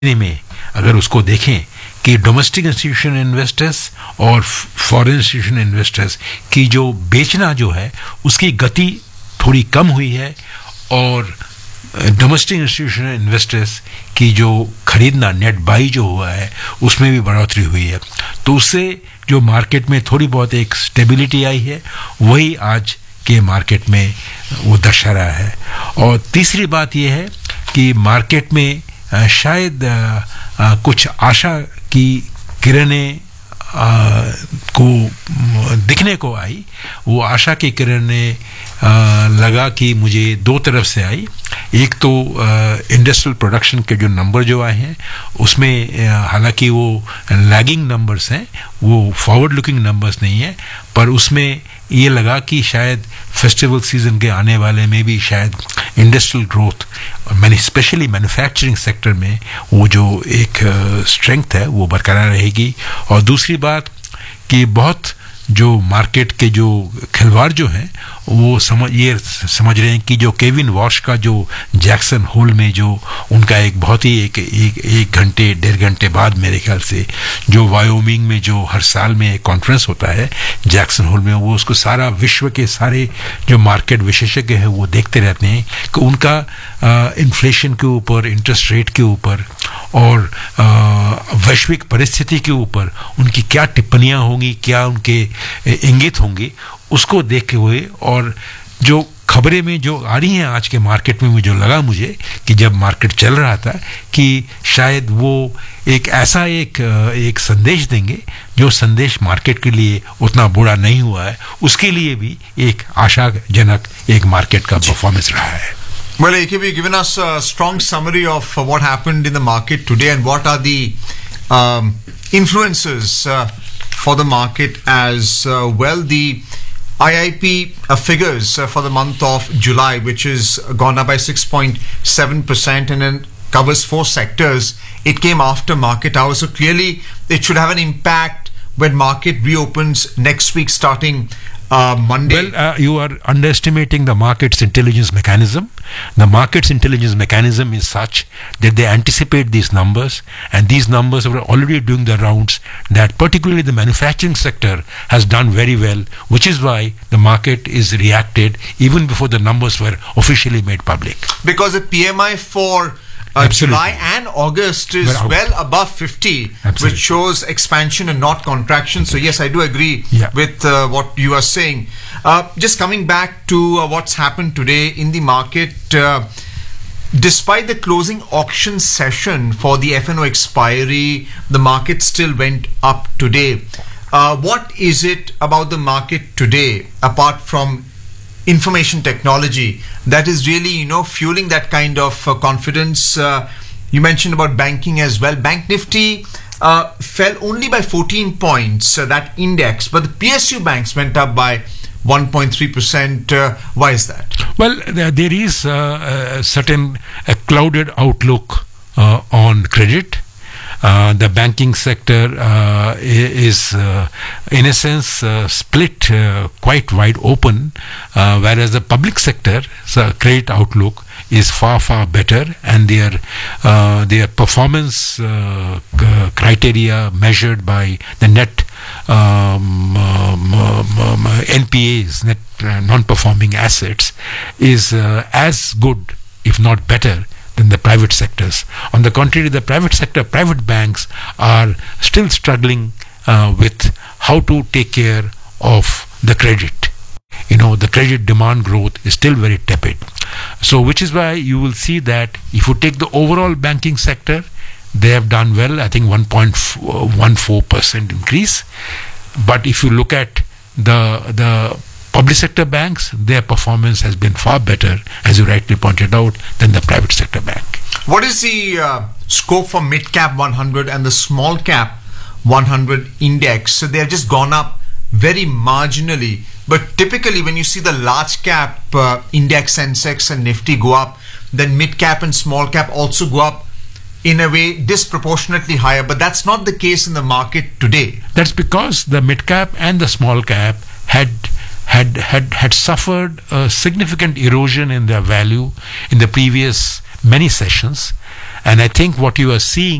में अगर उसको देखें कि डोमेस्टिक इंस्टीट्यूशन इन्वेस्टर्स और फॉरेन इंस्टीट्यूशन इन्वेस्टर्स की जो बेचना जो है उसकी गति थोड़ी कम हुई है, और डोमेस्टिक इंस्टीट्यूशन इन्वेस्टर्स की जो खरीदना नेट बाई जो हुआ है उसमें भी बढ़ोतरी हुई है। तो उससे जो मार्केट में थोड़ी बहुत एक स्टेबिलिटी आई है, वही आज के मार्केट में वो दर्शा रहा है। और तीसरी बात यह है कि मार्केट में शायद कुछ आशा की किरणें को दिखने को आई। वो आशा की किरणें लगा कि मुझे दो तरफ से आई। एक तो इंडस्ट्रियल प्रोडक्शन के जो नंबर जो आए हैं उसमें हालांकि वो लैगिंग नंबर्स हैं, वो फॉरवर्ड लुकिंग नंबर्स नहीं है, पर उसमें ये लगा कि शायद फेस्टिवल सीजन के आने वाले में भी शायद industrial growth, specially manufacturing sector में वो जो एक स्ट्रेंथ है वो बरकरार रहेगी। और दूसरी बात कि बहुत जो मार्केट के जो खिलवाड़ जो हैं वो समझ रहे हैं कि जो केविन वॉश का जो जैक्सन होल में जो उनका एक बहुत ही एक घंटे डेढ़ घंटे बाद मेरे ख्याल से जो वायोमिंग में जो हर साल में एक कॉन्फ्रेंस होता है जैक्सन होल में, वो उसको सारा विश्व के सारे जो मार्केट विशेषज्ञ हैं वो देखते रहते हैं कि उनका इन्फ्लेशन के ऊपर, इंटरेस्ट रेट के ऊपर और वैश्विक परिस्थिति के ऊपर उनकी क्या टिप्पणियां होंगी, क्या उनके इंगित होंगे, उसको देखते हुए और जो खबरें में जो आ रही हैं आज के मार्केट में मुझे लगा मुझे कि जब मार्केट चल रहा था कि शायद वो एक ऐसा एक संदेश देंगे जो संदेश मार्केट के लिए उतना बुरा नहीं हुआ है, उसके लिए भी एक आशाजनक एक मार्केट का परफॉर्मेंस रहा है। Well, AKB, you've given us a strong summary of what happened in the market today and what are the influences for the market as well. The IIP figures for the month of July, which is gone up by 6.7% and then covers 4 sectors. It came after market hours, so clearly it should have an impact when market reopens next week starting Monday. Well, you are underestimating the market's intelligence mechanism. The market's intelligence mechanism is such that they anticipate these numbers, and these numbers are already doing the rounds, that particularly the manufacturing sector has done very well, which is why the market is reacted even before the numbers were officially made public. Because the PMI for July and August is well above 50, which shows expansion and not contraction. So yes, I do agree with what you are saying. Just coming back to what's happened today in the market, despite the closing auction session for the FNO expiry, the market still went up today. What is it about the market today, apart from information technology, that is really, fueling that kind of confidence? You mentioned about banking as well. Bank Nifty fell only by 14 points, that index, but the PSU banks went up by 1.3%. Why is that? Well, there is a certain clouded outlook on credit. The banking sector is in a sense split quite wide open, whereas the public sector credit outlook is far better, and their performance criteria measured by the net NPAs, net non-performing assets, is as good if not better than the private sectors. On the contrary, the private sector, private banks are still struggling with how to take care of the credit. The credit demand growth is still very tepid. So which is why you will see that if you take the overall banking sector, they have done well, I think 1.14% increase. But if you look at the public sector banks, their performance has been far better, as you rightly pointed out, than the private sector bank. What is the scope for mid-cap 100 and the small-cap 100 index? So they have just gone up very marginally. But typically when you see the large-cap index, Sensex and Nifty go up, then mid-cap and small-cap also go up in a way disproportionately higher. But that's not the case in the market today. That's because the mid-cap and the small-cap had suffered a significant erosion in their value in the previous many sessions, And I think what you are seeing